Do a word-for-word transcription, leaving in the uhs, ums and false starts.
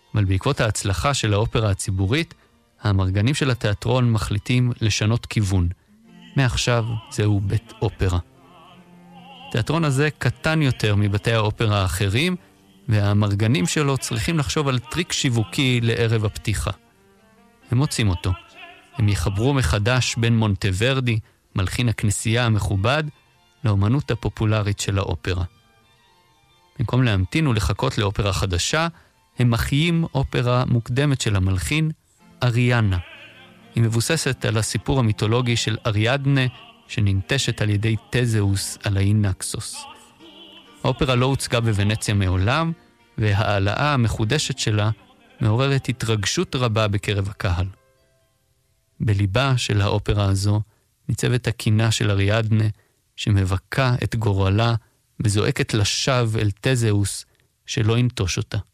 אבל בעקבות ההצלחה של האופרה הציבורית, האמרגנים של התיאטרון מחליטים לשנות כיוון. מעכשיו זהו בית אופרה. התיאטרון הזה קטן יותר מבתי האופרה האחרים, והאמרגנים שלו צריכים לחשוב על טריק שיווקי לערב הפתיחה. הם מוצאים אותו. הם יחברו מחדש בין מונטוורדי, מלחין הכנסייה המכובד, לאומנות הפופולרית של האופרה. במקום להמתין ולחכות לאופרה חדשה, הם מחיים אופרה מוקדמת של המלחין, אריאנה. היא מבוססת על הסיפור המיתולוגי של אריאדנה, שננטשת על ידי תזאוס על האי נקסוס. האופרה לא הוצגה בוונציה מעולם, והעלאה המחודשת שלה מעוררת התרגשות רבה בקרב הקהל. בליבה של האופרה הזו ניצבת הקינה של אריאדנה, שמבקה את גורלה וזועקת לשווא אל תזאוס שלא ינטוש אותה.